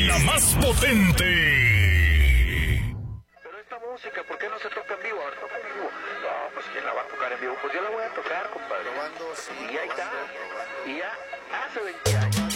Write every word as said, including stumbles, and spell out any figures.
la más potente. Pero esta música, ¿por qué no se toca en vivo? A ver, toca en vivo. No, pues ¿quién la va a tocar en vivo? Pues yo la voy a tocar, compadre. Probando, sí, Y ahí está. probando, probando. Y ya hace veinte años.